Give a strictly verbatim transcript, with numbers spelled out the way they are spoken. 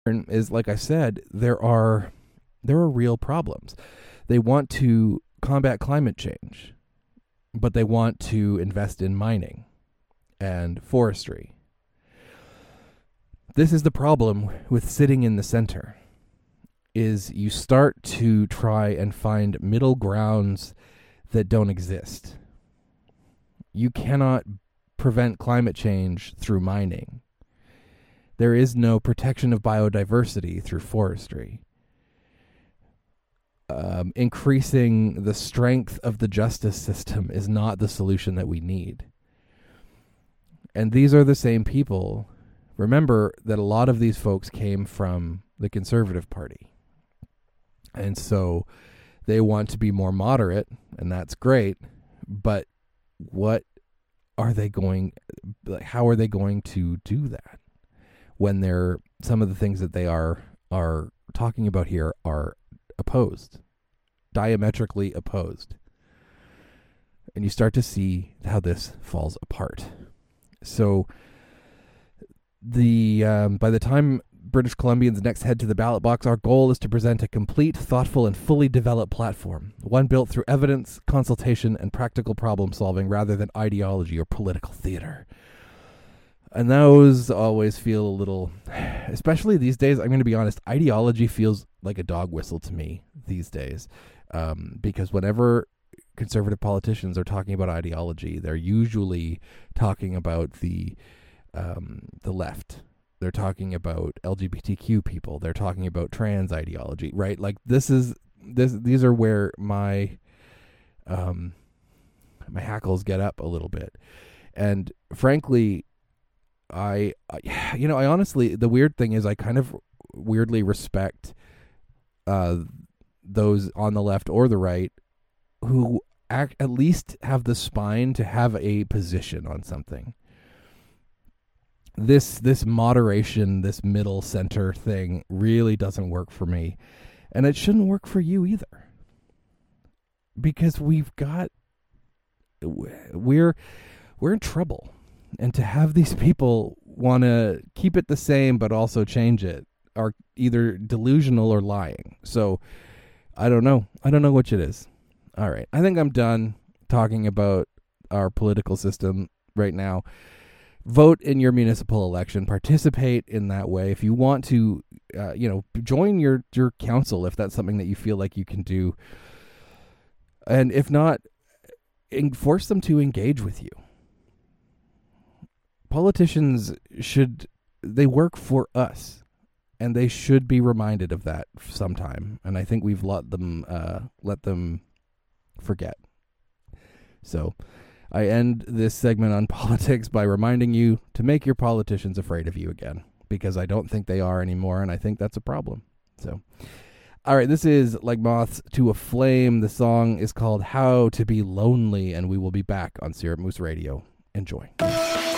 is, like I said, there are there are real problems. They want to combat climate change, but they want to invest in mining and forestry. This is the problem with sitting in the center, is you start to try and find middle grounds that don't exist. You cannot prevent climate change through mining. There is no protection of biodiversity through forestry. Um, increasing the strength of the justice system is not the solution that we need. And these are the same people. Remember that a lot of these folks came from the Conservative Party. And so they want to be more moderate, and that's great. But what are they going, like, how are they going to do that when they're, some of the things that they are are talking about here are opposed, diametrically opposed? And you start to see how this falls apart. So the um, by the time British Columbians next head to the ballot box, our goal is to present a complete, thoughtful, and fully developed platform, one built through evidence, consultation, and practical problem solving rather than ideology or political theater. And those always feel a little, especially these days, I'm going to be honest, ideology feels like a dog whistle to me these days. Um, because whenever conservative politicians are talking about ideology, they're usually talking about the um, the left. They're talking about L G B T Q people. They're talking about trans ideology, right? Like this is this. These are where my um, my hackles get up a little bit, and frankly, I, I you know I honestly, the weird thing is I kind of weirdly respect uh, those on the left or the right who act, at least have the spine to have a position on something. This this moderation, this middle center thing really doesn't work for me. And it shouldn't work for you either. Because we've got we're we're in trouble. And to have these people want to keep it the same but also change it are either delusional or lying. So I don't know. I don't know which it is. All right. I think I'm done talking about our political system right now. Vote in your municipal election. Participate in that way. If you want to, uh, you know, join your, your council if that's something that you feel like you can do. And if not, force them to engage with you. Politicians should, they work for us. And they should be reminded of that sometime. And I think we've let them, uh, let them forget. So I end this segment on politics by reminding you to make your politicians afraid of you again, because I don't think they are anymore, and I think that's a problem. So, all right, this is Like Moths to a Flame. The song is called How to Be Lonely, and we will be back on Syrup Moose Radio. Enjoy.